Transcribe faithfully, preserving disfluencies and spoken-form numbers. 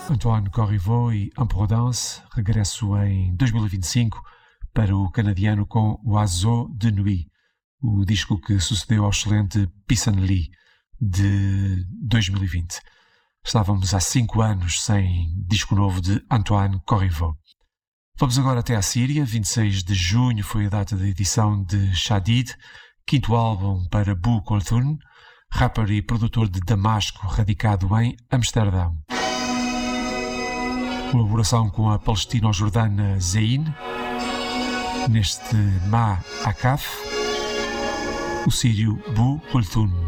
Antoine Corriveau e Imprudence, regresso em dois mil e vinte e cinco para o canadiano com Oiseau de Nuit, o disco que sucedeu ao excelente Pissenlit de dois mil e vinte. Estávamos há cinco anos sem disco novo de Antoine Corriveau. Vamos agora até à Síria. vinte e seis de junho foi a data da edição de Shadid, quinto álbum para Bu Kolthun, rapper e produtor de Damasco, radicado em Amsterdão. Colaboração com a palestino-jordana Zein, neste Ma Akaf, o sírio Bu Kolthun.